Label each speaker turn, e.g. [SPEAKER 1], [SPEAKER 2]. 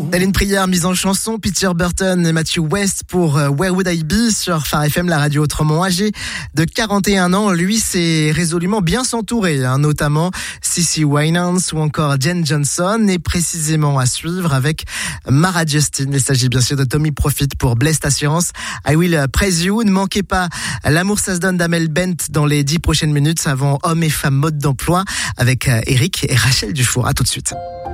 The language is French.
[SPEAKER 1] Hélène Prière, mise en chanson, Peter Burton et Matthew West pour Where Would I Be sur Phare FM, la radio autrement. Âgé de 41 ans, lui s'est résolument bien s'entourer, notamment CeCe Winans ou encore Jen Johnson, et précisément à suivre avec Mara Justin. Il s'agit bien sûr de Tommy Profit pour Blessed Assurance. I Will Praise You. Ne manquez pas L'amour ça se donne d'Amel Bent dans les 10 prochaines minutes avant Hommes et femmes mode d'emploi avec Eric et Rachel Dufour. À tout de suite.